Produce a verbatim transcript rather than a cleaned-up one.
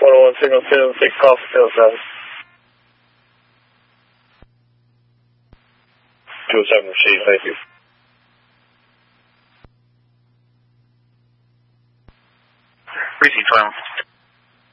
one oh one signal two, six call for two oh seven. two oh seven received, thank you. Received, twelve.